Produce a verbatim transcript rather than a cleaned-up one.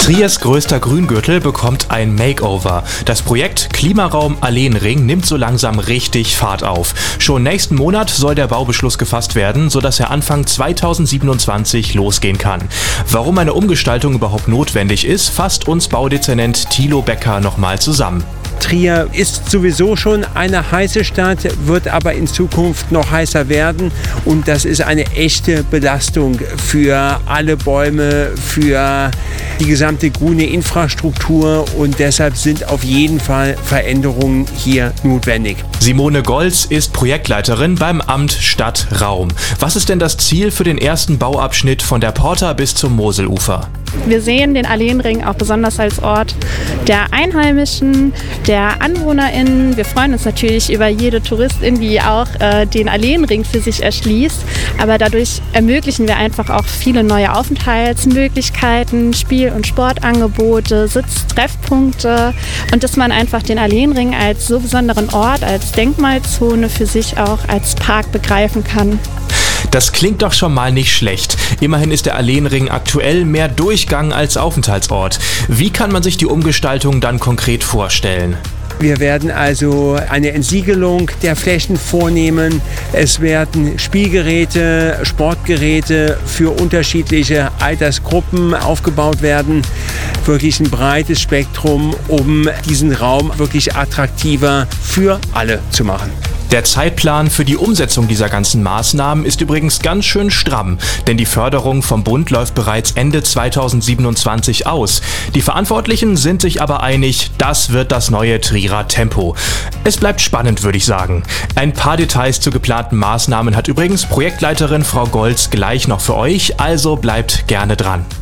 Triers größter Grüngürtel bekommt ein Makeover. Das Projekt Klimaraum Alleenring nimmt so langsam richtig Fahrt auf. Schon nächsten Monat soll der Baubeschluss gefasst werden, sodass er Anfang zweitausendsiebenundzwanzig losgehen kann. Warum eine Umgestaltung überhaupt notwendig ist, fasst uns Baudezernent Thilo Becker nochmal zusammen. Trier ist sowieso schon eine heiße Stadt, wird aber in Zukunft noch heißer werden. Und das ist eine echte Belastung für alle Bäume, für die gesamte grüne Infrastruktur. Und deshalb sind auf jeden Fall Veränderungen hier notwendig. Simone Golz ist Projektleiterin beim Amt Stadt Raum. Was ist denn das Ziel für den ersten Bauabschnitt von der Porta bis zum Moselufer? Wir sehen den Alleenring auch besonders als Ort der Einheimischen, der AnwohnerInnen. Wir freuen uns natürlich über jede Touristin, die auch äh, den Alleenring für sich erschließt. Aber dadurch ermöglichen wir einfach auch viele neue Aufenthaltsmöglichkeiten, Spiel- und Sportangebote, Sitztreffpunkte und dass man einfach den Alleenring als so besonderen Ort, als Denkmalzone für sich auch als Park begreifen kann. Das klingt doch schon mal nicht schlecht. Immerhin ist der Alleenring aktuell mehr Durchgang als Aufenthaltsort. Wie kann man sich die Umgestaltung dann konkret vorstellen? Wir werden also eine Entsiegelung der Flächen vornehmen. Es werden Spielgeräte, Sportgeräte für unterschiedliche Altersgruppen aufgebaut werden. Wirklich ein breites Spektrum, um diesen Raum wirklich attraktiver für alle zu machen. Der Zeitplan für die Umsetzung dieser ganzen Maßnahmen ist übrigens ganz schön stramm, denn die Förderung vom Bund läuft bereits Ende zweitausendsiebenundzwanzig aus. Die Verantwortlichen sind sich aber einig, das wird das neue Trierer Tempo. Es bleibt spannend, würde ich sagen. Ein paar Details zu geplanten Maßnahmen hat übrigens Projektleiterin Frau Golz gleich noch für euch, also bleibt gerne dran.